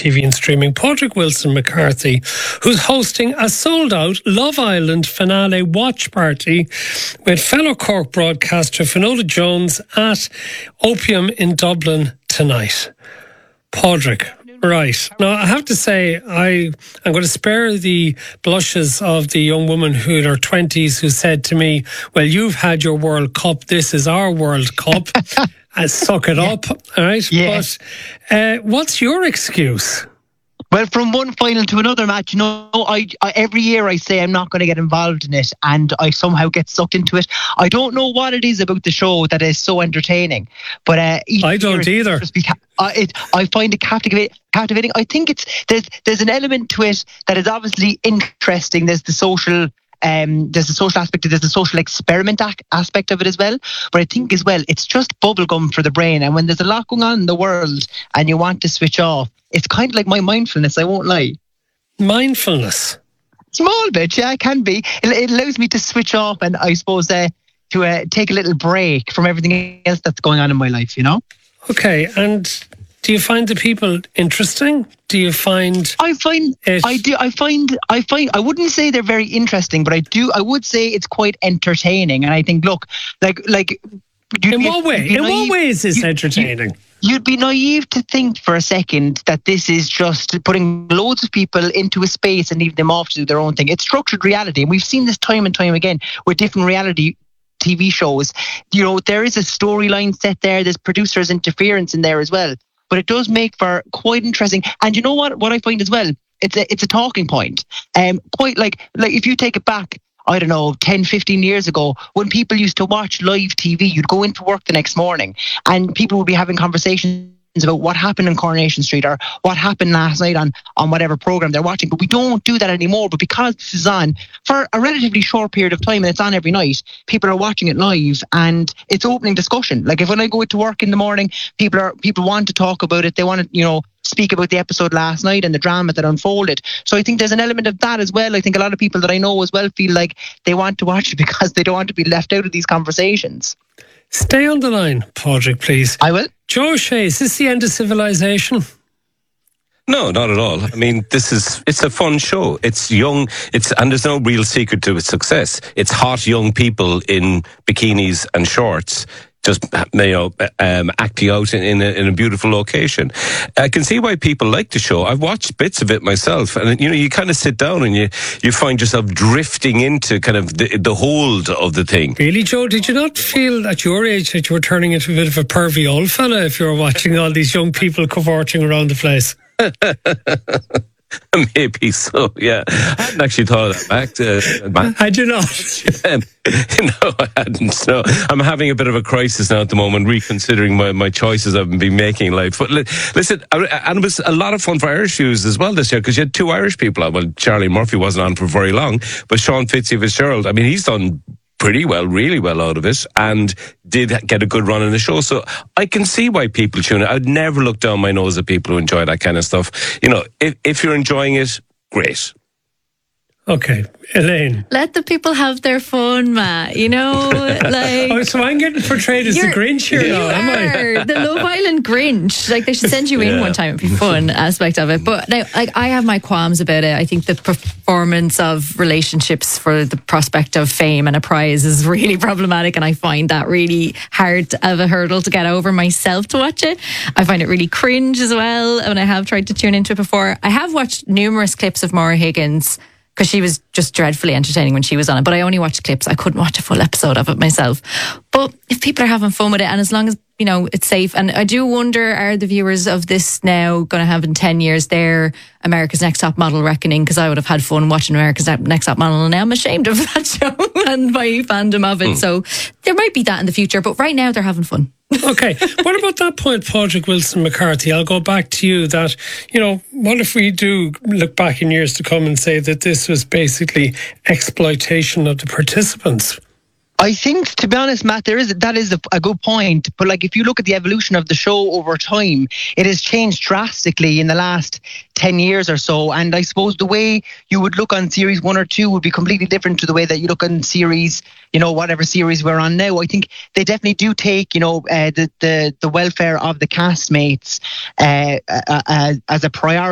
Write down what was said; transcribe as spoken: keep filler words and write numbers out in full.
T V and streaming, Padraig Wilson McCarthy, who's hosting a sold-out Love Island finale watch party with fellow Cork broadcaster Finola Jones at Opium in Dublin tonight. Padraig. Right. Now, I have to say, I, I'm going to spare the blushes of the young woman who in her twenties who said to me, well, you've had your World Cup, this is our World Cup. I suck it yeah. up, all right? Yeah. But uh, what's your excuse? Well, from one final to another match, you know, I, I every year I say I'm not going to get involved in it, and I somehow get sucked into it. I don't know what it is about the show that is so entertaining, but uh, I don't either. Ca- uh, it, I find it captivating. Captivating. I think it's there's there's an element to it that is obviously interesting. There's the social. Um, there's a social aspect, there's a social experiment ac- aspect of it as well. But I think as well, it's just bubblegum for the brain. And when there's a lot going on in the world and you want to switch off, it's kind of like my mindfulness, I won't lie. Mindfulness? Small bit, yeah, it can be. It, it allows me to switch off and I suppose uh, to uh, take a little break from everything else that's going on in my life, you know? Okay, and do you find the people interesting? Do you find I find it... I do I find I find I wouldn't say they're very interesting, but I do I would say it's quite entertaining. And I think look, like like in what way? In what way is this entertaining? You, you'd be naive to think for a second that this is just putting loads of people into a space and leaving them off to do their own thing. It's structured reality, and we've seen this time and time again with different reality T V shows. You know, there is a storyline set there. There's producers' interference in there as well. But it does make for quite interesting. And you know what? What I find as well, it's a it's a talking point. Um, quite like like if you take it back, I don't know, ten, fifteen years ago, when people used to watch live T V, you'd go into work the next morning, and people would be having conversations about what happened in Coronation Street or what happened last night on, on whatever program they're watching. But we don't do that anymore. But because this is on for a relatively short period of time and it's on every night, people are watching it live and it's opening discussion. Like if when I go to work in the morning, people are people want to talk about it. They want to, you know, speak about the episode last night and the drama that unfolded. So I think there's an element of that as well. I think a lot of people that I know as well feel like they want to watch it because they don't want to be left out of these conversations. Stay on the line, Padraig, please. I will. Joe O'Shea, is this the end of civilization? No, not at all. I mean, this is, it's a fun show. It's young, it's, and there's no real secret to its success. It's hot young people in bikinis and shorts, just, you know, um, acting out in, in, a, in a beautiful location. I can see why people like the show. I've watched bits of it myself, and you know, you kind of sit down and you, you find yourself drifting into kind of the, the hold of the thing. Really, Joe? Did you not feel at your age that you were turning into a bit of a pervy old fella if you were watching all these young people cavorting around the place? Maybe so, yeah. I hadn't actually thought of that back. To, back. Had you not? No, I hadn't. No, I'm having a bit of a crisis now at the moment, reconsidering my, my choices I've been making in life. But li- listen, and it was a lot of fun for Irish viewers as well this year, because you had two Irish people on. Well, Charlie Murphy wasn't on for very long, but Sean Fitzgerald, I mean, he's done pretty well, really well out of it, and did get a good run in the show. So I can see why people tune in. I'd never look down my nose at people who enjoy that kind of stuff. You know, if, if you're enjoying it, great. Okay, Elaine. Let the people have their fun, Matt. You know, like... Oh, so I'm getting portrayed as the Grinch here now, am I? The Love Island Grinch. Like, they should send you in yeah. one time. It'd be fun aspect of it. But now, like, I have my qualms about it. I think the performance of relationships for the prospect of fame and a prize is really problematic, and I find that really hard of a hurdle to get over myself to watch it. I find it really cringe as well, and I have tried to tune into it before. I have watched numerous clips of Maura Higgins, because she was just dreadfully entertaining when she was on it. But I only watched clips. I couldn't watch a full episode of it myself. But if people are having fun with it, and as long as, you know, it's safe. And I do wonder, are the viewers of this now going to have in ten years their America's Next Top Model reckoning? Because I would have had fun watching America's Next Top Model, and now I'm ashamed of that show and my fandom of it. Mm. So there might be that in the future. But right now they're having fun. Okay, what about that point, Padraig Wilson McCarthy? I'll go back to you that, you know, what if we do look back in years to come and say that this was basically exploitation of the participants? I think, to be honest, Matt, there is that is a, a good point. But like, if you look at the evolution of the show over time, it has changed drastically in the last ten years or so. And I suppose the way you would look on series one or two would be completely different to the way that you look on series, you know, whatever series we're on now. I think they definitely do take, you know, uh, the, the the welfare of the castmates uh, uh, uh, as a priority.